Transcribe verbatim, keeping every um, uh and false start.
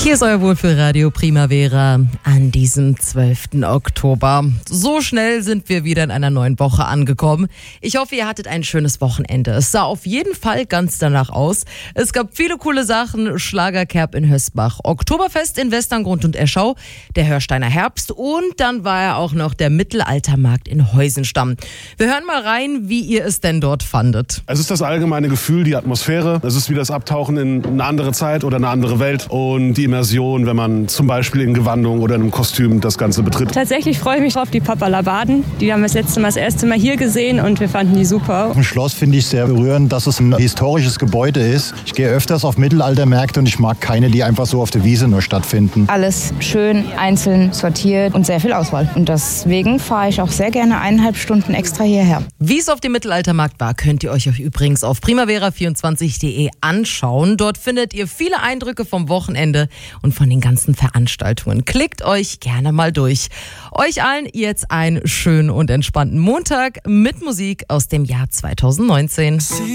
Hier ist euer Wohlfühlradio Primavera an diesem zwölften Oktober. So schnell sind wir wieder in einer neuen Woche angekommen. Ich hoffe, ihr hattet ein schönes Wochenende. Es sah auf jeden Fall ganz danach aus. Es gab viele coole Sachen. Schlagerkerb in Hösbach, Oktoberfest in Westerngrund und Eschau, der Hörsteiner Herbst und dann war ja auch noch der Mittelaltermarkt in Heusenstamm. Wir hören mal rein, wie ihr es denn dort fandet. Es ist das allgemeine Gefühl, die Atmosphäre. Es ist wie das Abtauchen in eine andere Zeit oder eine andere Welt und die Immersion, wenn man zum Beispiel in Gewandung oder in einem Kostüm das Ganze betritt. Tatsächlich freue ich mich auf die Papperlabaden. Die haben wir das letzte Mal das erste Mal hier gesehen und wir fanden die super. Im Schloss finde ich sehr berührend, dass es ein historisches Gebäude ist. Ich gehe öfters auf Mittelaltermärkte und ich mag keine, die einfach so auf der Wiese nur stattfinden. Alles schön, einzeln sortiert und sehr viel Auswahl. Und deswegen fahre ich auch sehr gerne eineinhalb Stunden extra hierher. Wie es auf dem Mittelaltermarkt war, könnt ihr euch übrigens auf primavera vierundzwanzig punkt de anschauen. Dort findet ihr viele Eindrücke vom Wochenende und von den ganzen Veranstaltungen. Klickt euch gerne mal durch. Euch allen jetzt einen schönen und entspannten Montag mit Musik aus dem Jahr zweitausendneunzehn.